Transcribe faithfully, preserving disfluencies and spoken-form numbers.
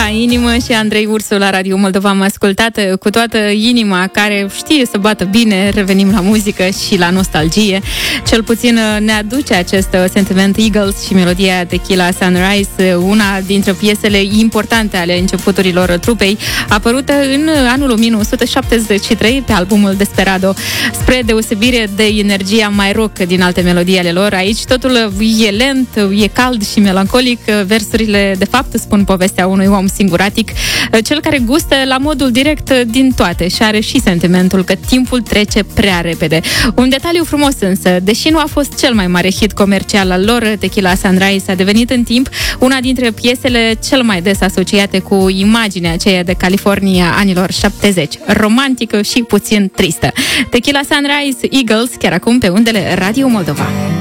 inimă și Andrei Ursu la Radio Moldova. Am ascultat cu toată inima, care știe să bată bine. Revenim la muzică și la nostalgie. Cel puțin ne aduce acest sentiment Eagles și melodia Tequila Sunrise, una dintre piesele importante ale începuturilor trupei, apărută în anul o mie nouă sute șaptezeci și trei pe albumul Desperado. Spre deosebire de energia mai rock din alte melodii ale lor, aici totul e lent, e cald și melancolic. Versurile, de fapt, spun povestea unui om singuratic, cel care gustă la modul direct din toate și are și sentimentul că timpul trece prea repede. Un detaliu frumos însă, deși nu a fost cel mai mare hit comercial al lor, Tequila Sunrise a devenit în timp una dintre piesele cel mai des asociate cu imaginea aceea de California anilor șaptezeci, romantică și puțin tristă. Tequila Sunrise, Eagles, chiar acum pe undele Radio Moldova.